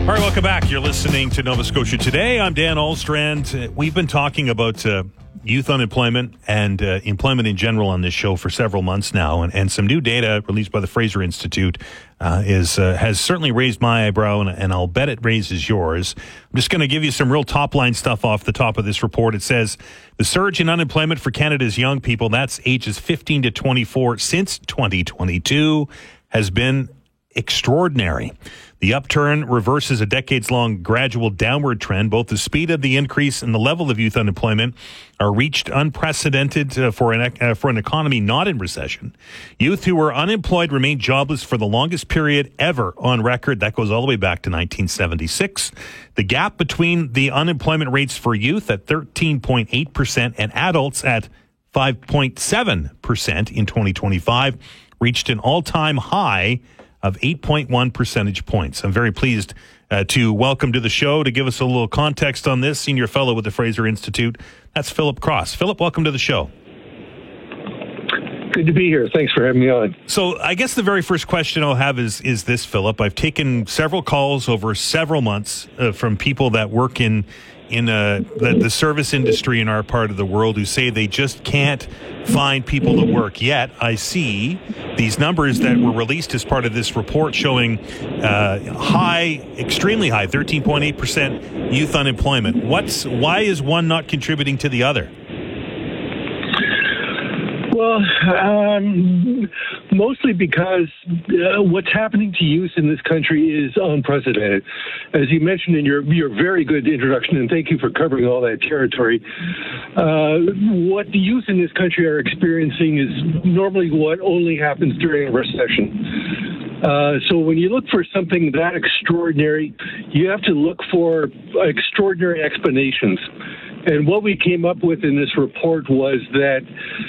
All right, welcome back. You're listening to Nova Scotia Today. I'm Dan Alstrand. We've been talking about youth unemployment and employment in general on this show for several months now, and some new data released by the Fraser Institute has certainly raised my eyebrow, and I'll bet it raises yours. I'm just going to give you some real top-line stuff off the top of this report. It says the surge in unemployment for Canada's young people, that's ages 15 to 24, since 2022 has been extraordinary. The upturn reverses a decades-long gradual downward trend. Both the speed of the increase and the level of youth unemployment are reached unprecedented for an economy not in recession. Youth who were unemployed remained jobless for the longest period ever on record. That goes all the way back to 1976. The gap between the unemployment rates for youth at 13.8% and adults at 5.7% in 2025 reached an all-time high of 8.1 percentage points. I'm very pleased to welcome to the show to give us a little context on this, Senior Fellow with the Fraser Institute. That's Philip Cross. Philip, welcome to the show. Good to be here. Thanks for having me on. So I guess the very first question I'll have is this, Philip. I've taken several calls over several months from people that work in the service industry in our part of the world who say they just can't find people to work. Yet I see these numbers that were released as part of this report showing extremely high, 13.8% youth unemployment. Why is one not contributing to the other? Well, mostly because what's happening to youth in this country is unprecedented. As you mentioned in your very good introduction, and thank you for covering all that territory, what the youth in this country are experiencing is normally what only happens during a recession. So when you look for something that extraordinary, you have to look for extraordinary explanations. And what we came up with in this report was that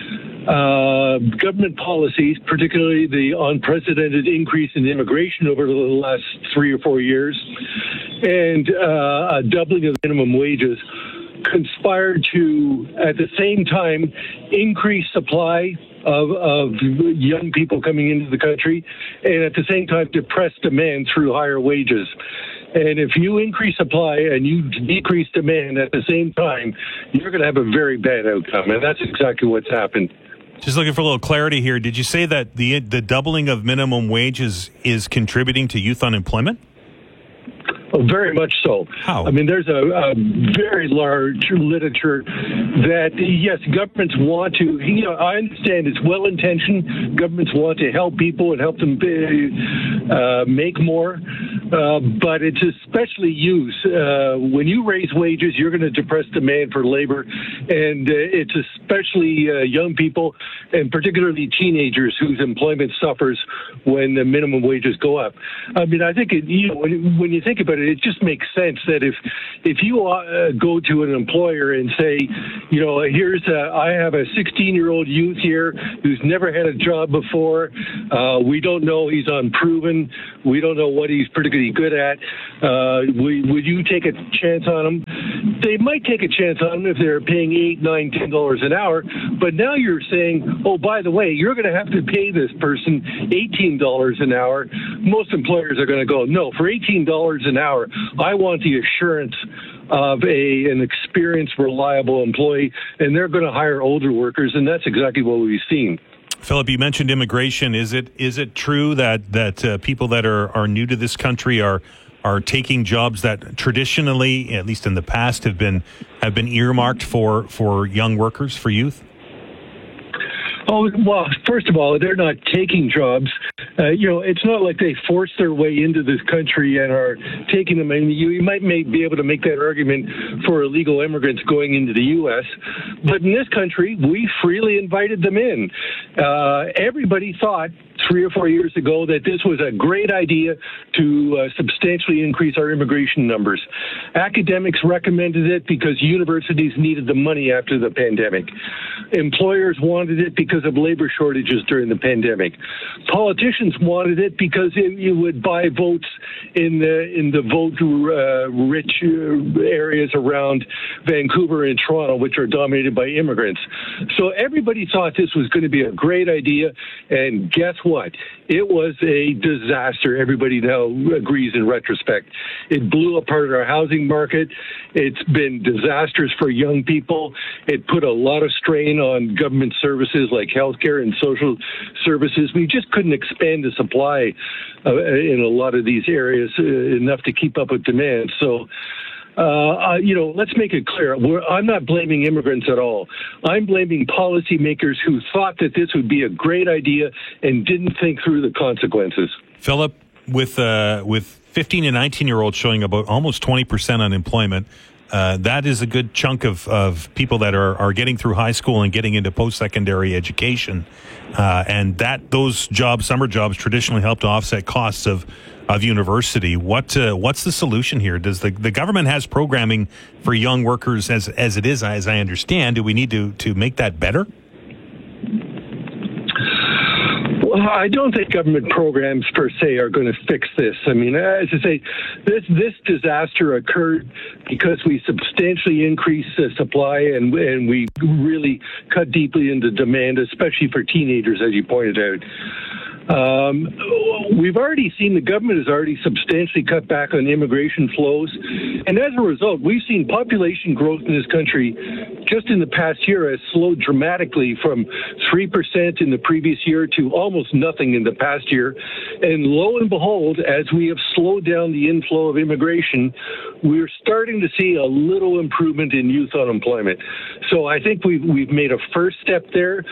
government policies, particularly the unprecedented increase in immigration over the last 3 or 4 years, and a doubling of minimum wages, conspired to, at the same time, increase supply of young people coming into the country, and at the same time depress demand through higher wages. And if you increase supply and you decrease demand at the same time, you're going to have a very bad outcome, and that's exactly what's happened. Just looking for a little clarity here. Did you say that the doubling of minimum wages is contributing to youth unemployment? Oh, very much so. How? I mean, there's a very large literature that, yes, governments want to, I understand it's well-intentioned. Governments want to help people and help them make more. But it's especially youth. When you raise wages, you're going to depress demand for labor. And it's especially young people, and particularly teenagers, whose employment suffers when the minimum wages go up. I mean, I think, when you think about it, it just makes sense that if you go to an employer and say, I have a 16-year-old youth here who's never had a job before. We don't know, he's unproven. We don't know what he's particularly good at. Would you take a chance on him? They might take a chance on him if they're paying $8, $9, $10 an hour. But now you're saying, oh, by the way, you're going to have to pay this person $18 an hour. Most employers are going to go, no, for $18 an hour, I want the assurance of an experienced, reliable employee, and they're going to hire older workers, and that's exactly what we've seen. Philip, you mentioned immigration. Is it true that people that are new to this country are taking jobs that traditionally, at least in the past, have been earmarked for young workers, for youth? Oh, well, first of all, they're not taking jobs. It's not like they force their way into this country and are taking them. I mean, you might be able to make that argument for illegal immigrants going into the U.S., but in this country, we freely invited them in. Everybody thought 3 or 4 years ago that this was a great idea to substantially increase our immigration numbers. Academics recommended it because universities needed the money after the pandemic. Employers wanted it because of labor shortages during the pandemic. Politicians wanted it because it would buy votes in the vote-rich areas around Vancouver and Toronto, which are dominated by immigrants. So everybody thought this was going to be a great idea, and guess what? what? It was a disaster. Everybody now agrees in retrospect. It blew apart our housing market. It's been disastrous for young people. It put a lot of strain on government services like healthcare and social services. We just couldn't expand the supply in a lot of these areas enough to keep up with demand. So, let's make it clear. I'm not blaming immigrants at all. I'm blaming policymakers who thought that this would be a great idea and didn't think through the consequences. Philip, with 15 and 19-year-olds showing about almost 20% unemployment, that is a good chunk of people that are getting through high school and getting into post-secondary education. And those jobs, summer jobs, traditionally help to offset costs of university. What's the solution here? Does the government has programming for young workers as it is, as I understand? Do we need to make that better? Well, I don't think government programs per se are going to fix this. I mean, as I say, this disaster occurred because we substantially increased the supply and we really cut deeply into demand, especially for teenagers, as you pointed out. We've already seen the government has already substantially cut back on immigration flows. And as a result, we've seen population growth in this country just in the past year has slowed dramatically from 3% in the previous year to almost nothing in the past year. And lo and behold, as we have slowed down the inflow of immigration, we're starting to see a little improvement in youth unemployment. So I think we've made a first step there.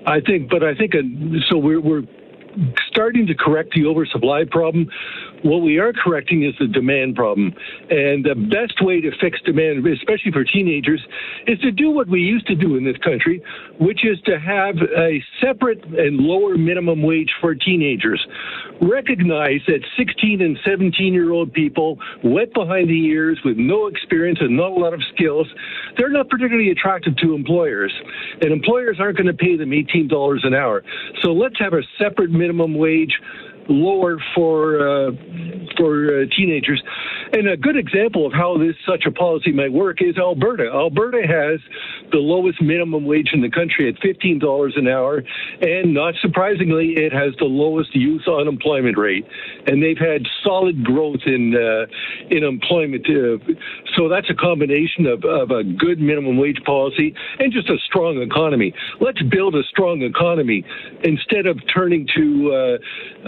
So we're starting to correct the oversupply problem. What we are correcting is the demand problem. And the best way to fix demand, especially for teenagers, is to do what we used to do in this country, which is to have a separate and lower minimum wage for teenagers. Recognize that 16 and 17-year-old people, wet behind the ears, with no experience and not a lot of skills, they're not particularly attractive to employers. And employers aren't going to pay them $18 an hour. So let's have a separate minimum wage, lower for teenagers. And a good example of how such a policy might work is Alberta. Alberta has the lowest minimum wage in the country at $15 an hour, and not surprisingly, it has the lowest youth unemployment rate. And they've had solid growth in employment. So that's a combination of a good minimum wage policy and just a strong economy. Let's build a strong economy instead of turning to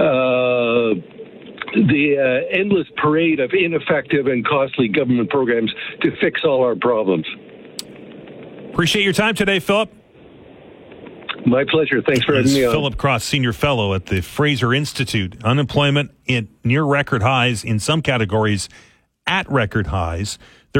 the endless parade of ineffective and costly government programs to fix all our problems. Appreciate your time today, Philip. My pleasure. Thanks for having me on. Philip Cross, Senior Fellow at the Fraser Institute. Unemployment at near record highs, in some categories at record highs.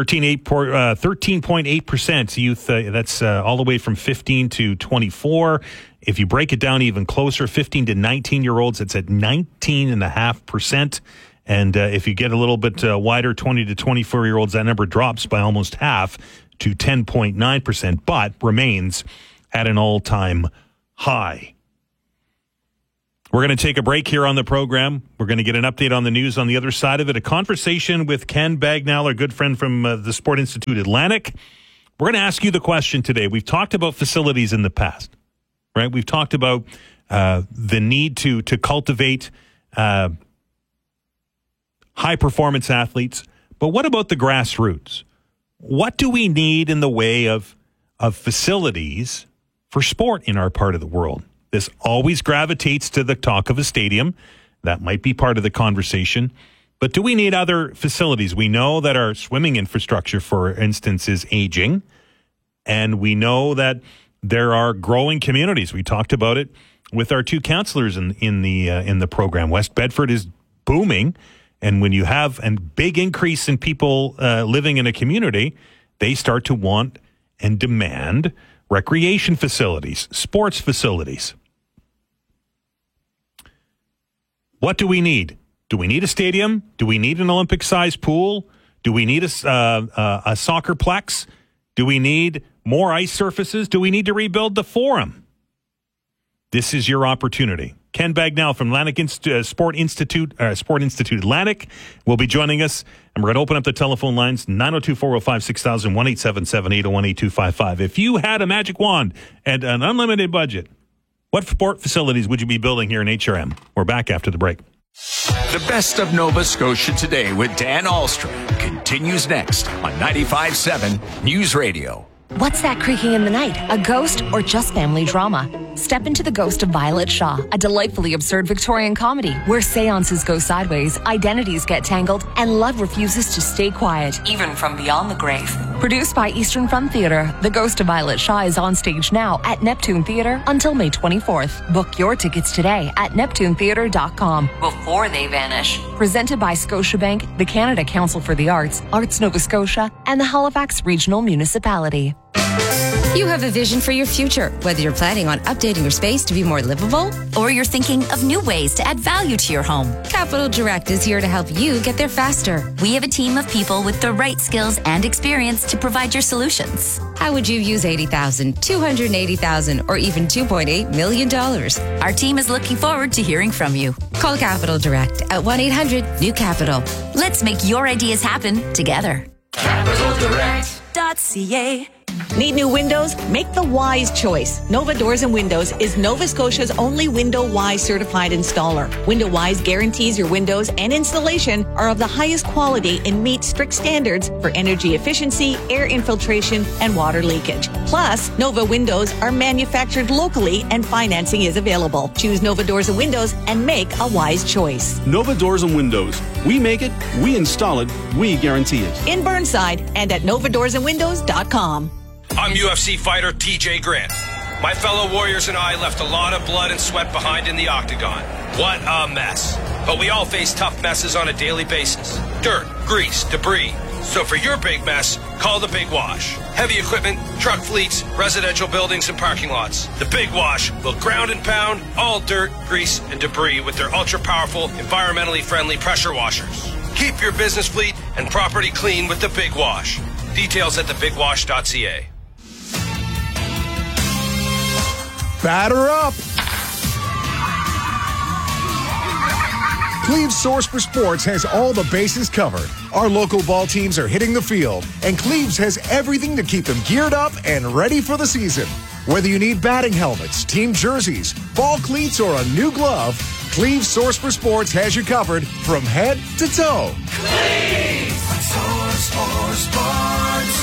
13.8% youth, that's all the way from 15 to 24. If you break it down even closer, 15 to 19-year-olds, it's at 19.5%. And if you get a little bit wider, 20 to 24-year-olds, that number drops by almost half to 10.9%, but remains at an all-time high. We're going to take a break here on the program. We're going to get an update on the news on the other side of it. A conversation with Ken Bagnall, our good friend from the Sport Institute Atlantic. We're going to ask you the question today. We've talked about facilities in the past, right? We've talked about the need to cultivate high-performance athletes. But what about the grassroots? What do we need in the way of facilities for sport in our part of the world? This always gravitates to the talk of a stadium. That might be part of the conversation. But do we need other facilities? We know that our swimming infrastructure, for instance, is aging. And we know that there are growing communities. We talked about it with our two counselors in the program. West Bedford is booming. And when you have a big increase in people living in a community, they start to want and demand recreation facilities, sports facilities. What do we need? Do we need a stadium? Do we need an Olympic-sized pool? Do we need a soccerplex? Do we need more ice surfaces? Do we need to rebuild the Forum? This is your opportunity. Ken Bagnall from Atlantic Sport Institute Atlantic will be joining us, and we're going to open up the telephone lines, 902-405-6000, 1-877-801-8255. If you had a magic wand and an unlimited budget, What sport facilities would you be building here in HRM? We're back after the break. The best of Nova Scotia Today with Dan Ahlstrom continues next on 95.7 News Radio. What's that creaking in the night? A ghost or just family drama? Step into The Ghost of Violet Shaw, a delightfully absurd Victorian comedy where seances go sideways, identities get tangled, and love refuses to stay quiet, even from beyond the grave. Produced by Eastern Front Theatre, The Ghost of Violet Shaw is on stage now at Neptune Theatre until May 24th. Book your tickets today at neptunetheatre.com before they vanish. Presented by Scotiabank, the Canada Council for the Arts, Arts Nova Scotia, and the Halifax Regional Municipality. You have a vision for your future, whether you're planning on updating your space to be more livable, or you're thinking of new ways to add value to your home. Capital Direct is here to help you get there faster. We have a team of people with the right skills and experience to provide your solutions. How would you use $80,000, $280,000, or even $2.8 million? Our team is looking forward to hearing from you. Call Capital Direct at 1-800-NEW-CAPITAL. Let's make your ideas happen together. CapitalDirect.ca. Need new windows? Make the wise choice. Nova Doors and Windows is Nova Scotia's only Window Wise certified installer. Window Wise guarantees your windows and installation are of the highest quality and meet strict standards for energy efficiency, air infiltration, and water leakage. Plus, Nova windows are manufactured locally and financing is available. Choose Nova Doors and Windows and make a wise choice. Nova Doors and Windows. We make it, we install it, we guarantee it. In Burnside and at novadoorsandwindows.com. I'm UFC fighter TJ Grant. My fellow warriors and I left a lot of blood and sweat behind in the octagon. What a mess. But we all face tough messes on a daily basis. Dirt, grease, debris. So for your big mess, call the Big Wash. Heavy equipment, truck fleets, residential buildings, and parking lots. The Big Wash will ground and pound all dirt, grease, and debris with their ultra-powerful, environmentally friendly pressure washers. Keep your business fleet and property clean with the Big Wash. Details at thebigwash.ca. Batter up! Cleve's Source for Sports has all the bases covered. Our local ball teams are hitting the field, and Cleve's has everything to keep them geared up and ready for the season. Whether you need batting helmets, team jerseys, ball cleats, or a new glove, Cleve's Source for Sports has you covered from head to toe. Cleve's Source for Sports.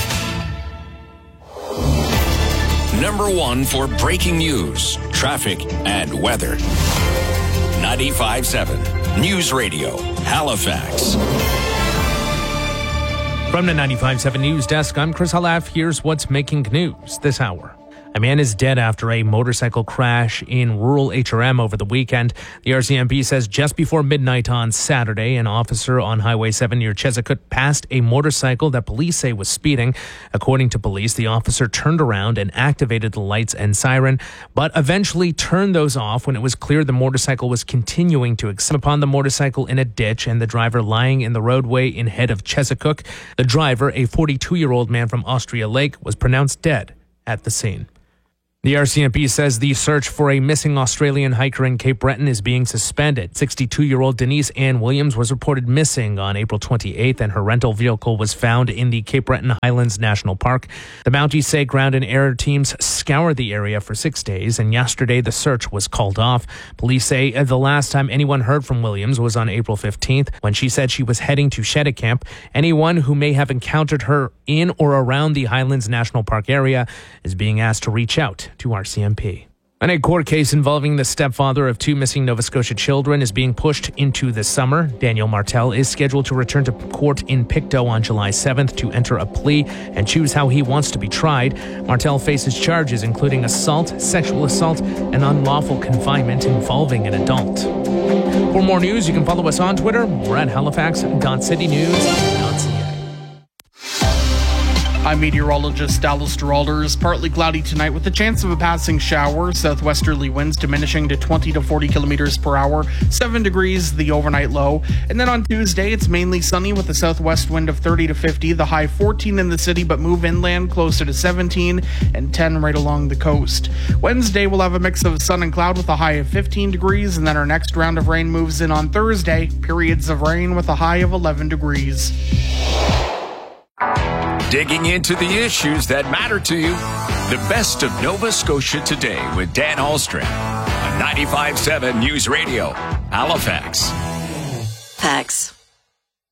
Number one for breaking news, traffic, and weather. 95.7 News Radio, Halifax. From the 95.7 News Desk, I'm Chris Halaf. Here's what's making news this hour. A man is dead after a motorcycle crash in rural HRM over the weekend. The RCMP says just before midnight on Saturday, an officer on Highway 7 near Chesapeake passed a motorcycle that police say was speeding. According to police, the officer turned around and activated the lights and siren, but eventually turned those off when it was clear the motorcycle was continuing to accelerate upon the motorcycle in a ditch and the driver lying in the roadway in head of Chesapeake. The driver, a 42-year-old man from Austria Lake, was pronounced dead at the scene. The RCMP says the search for a missing Australian hiker in Cape Breton is being suspended. 62-year-old Denise Ann Williams was reported missing on April 28th, and her rental vehicle was found in the Cape Breton Highlands National Park. The Mounties say ground and air teams scoured the area for 6 days, and yesterday the search was called off. Police say the last time anyone heard from Williams was on April 15th, when she said she was heading to Cheticamp. Anyone who may have encountered her in or around the Highlands National Park area is being asked to reach out to RCMP. And a court case involving the stepfather of 2 missing Nova Scotia children is being pushed into the summer. Daniel Martel is scheduled to return to court in Pictou on July 7th to enter a plea and choose how he wants to be tried. Martel faces charges including assault, sexual assault, and unlawful confinement involving an adult. For more news, you can follow us on Twitter. We're at halifax.citynews.ca. I'm meteorologist Alistair Alders. Partly cloudy tonight with the chance of a passing shower. Southwesterly winds diminishing to 20 to 40 kilometers per hour. 7 degrees, the overnight low. And then on Tuesday, it's mainly sunny with a southwest wind of 30 to 50. The high 14 in the city, but move inland closer to 17 and 10 right along the coast. Wednesday, we'll have a mix of sun and cloud with a high of 15 degrees. And then our next round of rain moves in on Thursday. Periods of rain with a high of 11 degrees. Digging into the issues that matter to you. The best of Nova Scotia Today with Dan Ahlstrom on 95.7 News Radio, Halifax. Pax.